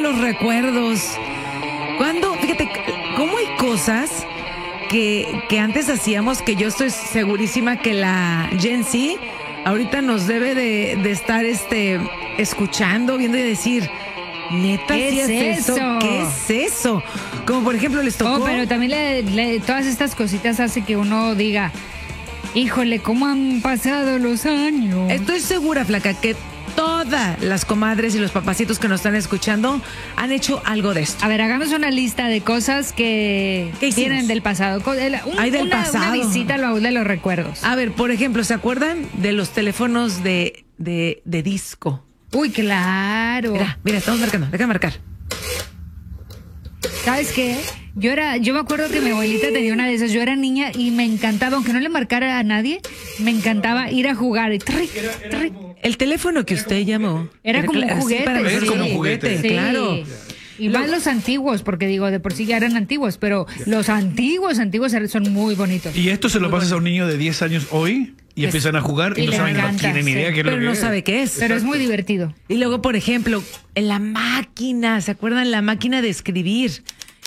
los recuerdos. Fíjate, cómo hay cosas que antes hacíamos que yo estoy segurísima que la Gen Z ahorita nos debe de estar escuchando, viendo y decir, neta, ¿qué es eso? ¿Qué es eso? Como por ejemplo les tocó. Pero también todas estas cositas hace que uno diga, híjole, ¿cómo han pasado los años? Estoy segura, Flaca, que todas las comadres y los papacitos que nos están escuchando han hecho algo de esto. A ver, hagamos una lista de cosas que vienen del pasado. Una visita al baúl de los recuerdos. A ver, por ejemplo, ¿se acuerdan de los teléfonos de disco? Uy, claro. Mira, estamos marcando, déjame marcar. ¿Sabes qué? Yo me acuerdo que mi abuelita tenía una de esas. Yo era niña y me encantaba, aunque no le marcara a nadie, me encantaba ir a jugar. Y el teléfono que usted llamó era como un juguete. Es como un juguete. Sí. Claro. Y más los antiguos, porque digo, de por sí ya eran antiguos, pero los antiguos son muy bonitos. Y esto se lo pasas a un niño de 10 años hoy y empiezan a jugar y no tienen idea qué es lo que es. Pero no sabe qué es. Pero es muy divertido. Y luego, por ejemplo, en la máquina, ¿se acuerdan? La máquina de escribir.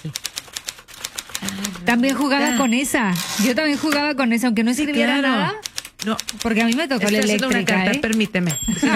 También jugaba con esa. Yo también jugaba con esa, aunque no escribiera nada. No, porque a mí me tocó la eléctrica. Una carta, permíteme.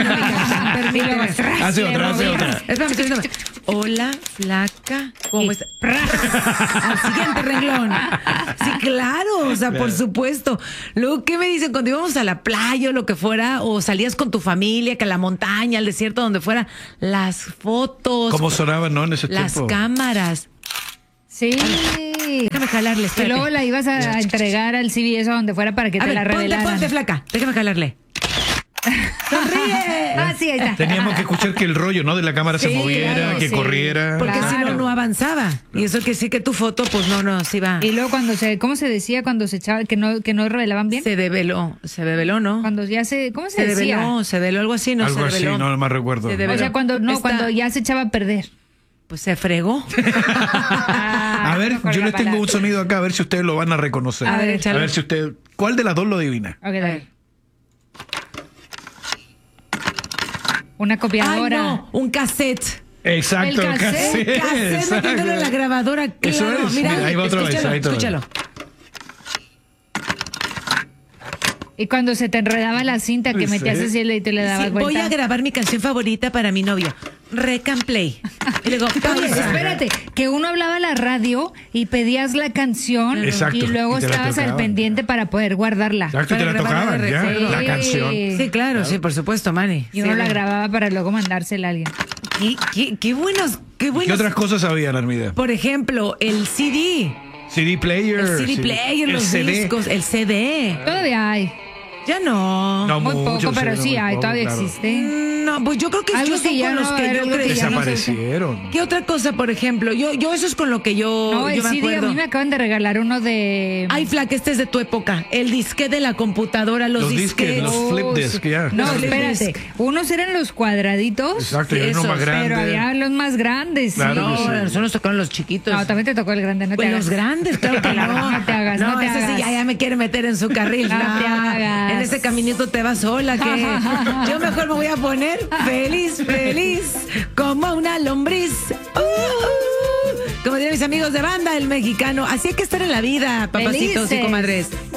Hace otra. Espérame. Hola, Flaca. ¿Cómo está? Al siguiente renglón. Sí, claro, o sea, por supuesto. Luego, ¿qué me dicen cuando íbamos a la playa o lo que fuera? O salías con tu familia, que a la montaña, al desierto, donde fuera. Las fotos. ¿Cómo sonaban, no? En ese tiempo. Las cámaras. Sí. Déjame jalarle, espérate. Y luego la ibas a entregar al CBS o donde fuera para que te la revelaran. Ponte, Flaca. Déjame jalarle. ¡Sonríe! Sí, ahí está. Teníamos que escuchar que el rollo, ¿no? De la cámara se moviera, claro, que corriera. Porque si Claro. no avanzaba. Y eso que sí que tu foto, pues no se iba. Y luego ¿cómo se decía cuando se echaba, que no revelaban bien? Se develó, ¿no? Cuando ya ¿cómo se decía? Se develó algo así, ¿no? Algo se así, develó. no me recuerdo. O sea, cuando ya se echaba a perder. Pues se fregó. A ver, yo les tengo un sonido acá, a ver si ustedes lo van a reconocer. A ver, échalo. A ver si usted, ¿cuál de las dos lo adivina? Ok, dale. Una copiadora. Ay, no, un cassette. Exacto, El cassette. Cassette, metiéndolo en la grabadora. Eso Claro, es. mira, Ahí va otra vez, ahí otra vez. Escúchalo. Y cuando se te enredaba la cinta que metías así y te le dabas Sí, vuelta. voy a grabar mi canción favorita para mi novio. Rec and play. Y luego, Oye, pausa. espérate, que uno hablaba a la radio y pedías la canción. Exacto, y luego y te la estabas al tocaban. pendiente para poder guardarla. Exacto, y te la Para grabar tocaban, ya, Sí. la canción. Sí, claro, sí, por supuesto, Manny. Y uno Sí, la bueno. grababa para luego mandársela a alguien. Qué buenos. ¿Qué otras cosas habían, Armida? Por ejemplo, el CD. CD player. El CD player, el los CD. discos, el CD. Todavía hay. Ya no. No, Muy mucho, poco, pero no, sí muy hay, poco, todavía claro. existe. No, pues yo creo que Algo yo que son ya con los no, que yo algo que ya no se Desaparecieron. ¿Qué otra cosa, por ejemplo? Yo eso es con lo que No, el yo me CD, acuerdo. a mí me acaban de regalar uno de... Ay, Flaca, este es de tu época. El disquete de la computadora, los disquetes. Los flip disc, ya. No, Flip espérate. disc. Unos eran los cuadraditos. Exacto, y hay uno Esos, más grande. Pero había los más grandes. Claro sí. que sí. No, nosotros nos tocaron los chiquitos. No, también te tocó el grande, no te Pues hagas. los grandes, claro que no. No te hagas, no te ese hagas. sí ya me quiere meter en su carril. No te hagas. En ese caminito te vas sola, que yo mejor me voy a poner feliz, como una lombriz. Como dirían mis amigos de banda, el mexicano. Así hay que estar en la vida, papacitos y Felices. comadres.